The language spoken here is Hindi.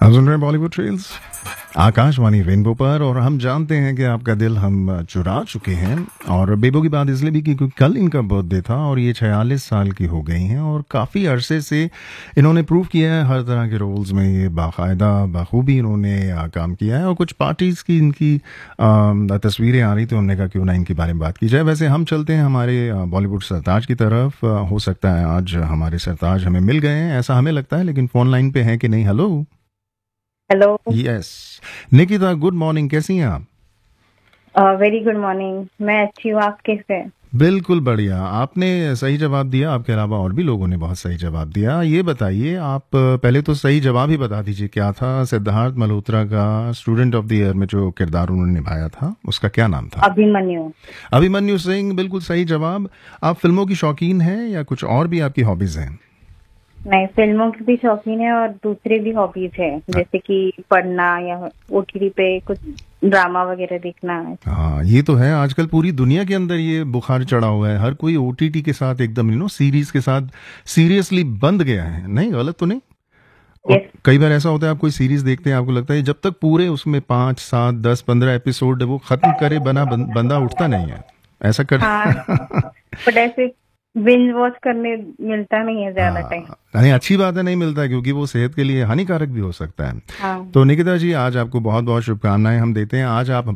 आप सुन रहे हैं बॉलीवुड ट्रेल्स आकाशवाणी रेनबो पर। और हम जानते हैं कि आपका दिल हम चुरा चुके हैं। और बेबो की बात इसलिए भी क्योंकि कल इनका बर्थडे था और ये 46 साल की हो गई हैं और काफ़ी अरसे से इन्होंने प्रूव किया है हर तरह के रोल्स में। ये बाकायदा बखूबी इन्होंने काम किया है। और कुछ पार्टीज़ की इनकी तस्वीरें आ रही थी, उन्होंने कहा क्यों ना इनके बारे में बात की जाए। वैसे हम चलते हैं हमारे बॉलीवुड सरताज की तरफ। हो सकता है आज हमारे सरताज हमें मिल गए हैं, ऐसा हमें लगता है, लेकिन फ़ोन लाइन पे हैं कि नहीं। Hello. Hello. Yes Nikita, good morning, कैसी हैं आप? Very good morning. मैं अच्छी हूँ, आप कैसे हैं? बिल्कुल बढ़िया, आपने सही जवाब दिया। आपके अलावा और भी लोगों ने बहुत सही जवाब दिया। ये बताइए आप पहले तो सही जवाब ही बता दीजिए, क्या था सिद्धार्थ मल्होत्रा का स्टूडेंट ऑफ द ईयर में जो किरदार उन्होंने निभाया था, उसका क्या नाम था? अभिमन्यु। अभिमन्यु सिंह, बिल्कुल सही जवाब। आप फिल्मों की शौकीन हैं या कुछ और भी आपकी हॉबीज हैं? नहीं, फिल्मों की भी शौकीन है और दूसरी भी हॉबीज है, जैसे कि पढ़ना या ओटीटी पे कुछ ड्रामा वगैरह देखना। हाँ, ये तो है। आजकल पूरी दुनिया के अंदर ये बुखार चढ़ा हुआ है। हर कोई ओटीटी के साथ एकदम सीरीज के साथ सीरियसली बंध गया है। नहीं, गलत तो नहीं? और यस। कई बार ऐसा होता है, आप कोई सीरीज देखते हैं, आपको लगता है जब तक पूरे उसमें 5, 7, 10, 15 एपिसोड वो खत्म करे बंदा उठता नहीं है। ऐसा कर हाँ, बट ऐसे बिंज वॉच करने मिलता नहीं है ज्यादा टाइम। नहीं, अच्छी बात है, नहीं मिलता है, क्योंकि वो सेहत के लिए हानिकारक भी हो सकता है। हाँ। तो निकिता जी, आज आपको बहुत बहुत शुभकामनाएं हम देते हैं। आज आप